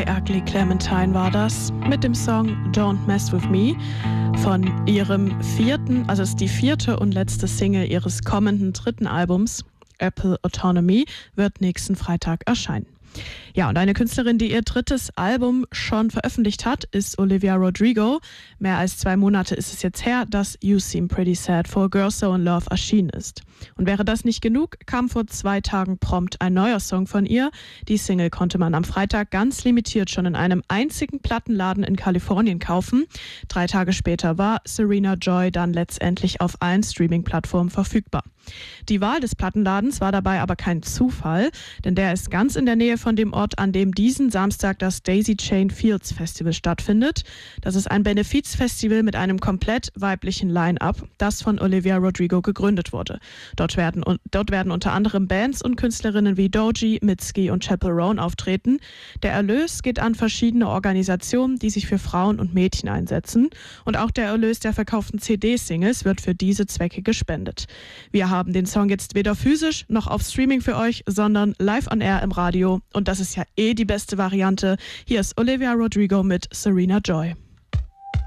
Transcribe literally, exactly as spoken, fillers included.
My Ugly Clementine war das mit dem Song Don't Mess With Me von ihrem vierten, also es ist die vierte und letzte Single ihres kommenden dritten Albums. Apple Autonomy wird nächsten Freitag erscheinen. Ja, und eine Künstlerin, die ihr drittes Album schon veröffentlicht hat, ist Olivia Rodrigo. Mehr als zwei Monate ist es jetzt her, dass You Seem Pretty Sad for a Girl So in Love erschienen ist. Und wäre das nicht genug, kam vor zwei Tagen prompt ein neuer Song von ihr. Die Single konnte man am Freitag ganz limitiert schon in einem einzigen Plattenladen in Kalifornien kaufen. Drei Tage später war Serena Joy dann letztendlich auf allen Streaming-Plattformen verfügbar. Die Wahl des Plattenladens war dabei aber kein Zufall, denn der ist ganz in der Nähe von dem Ort, an dem diesen Samstag das Daisy Chain Fields Festival stattfindet. Das ist ein Benefizfestival mit einem komplett weiblichen Line-Up, das von Olivia Rodrigo gegründet wurde. Dort werden, dort werden unter anderem Bands und Künstlerinnen wie Doji, Mitski und Chappell Roan auftreten. Der Erlös geht an verschiedene Organisationen, die sich für Frauen und Mädchen einsetzen. Und auch der Erlös der verkauften C D-Singles wird für diese Zwecke gespendet. Wir haben den Song jetzt weder physisch noch auf Streaming für euch, sondern live on air im Radio. Und das ist ja eh die beste Variante. Hier ist Olivia Rodrigo mit Serena Joy.